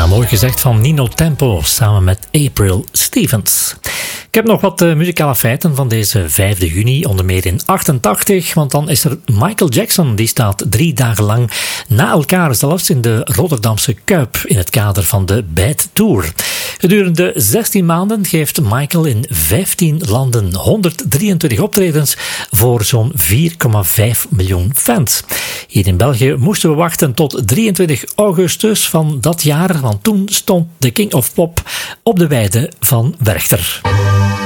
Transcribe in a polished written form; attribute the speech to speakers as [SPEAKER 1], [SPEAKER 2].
[SPEAKER 1] Ja, mooi gezegd van Nino Tempo samen met April Stevens. Ik heb nog wat muzikale feiten van deze 5 juni, onder meer in 88, want dan is er Michael Jackson, die staat 3 dagen lang na elkaar zelfs in de Rotterdamse Kuip in het kader van de Bad Tour. Gedurende 16 maanden geeft Michael in 15 landen 123 optredens voor zo'n 4,5 miljoen fans. Hier in België moesten we wachten tot 23 augustus van dat jaar, want toen stond de King of Pop op de weide van Werchter.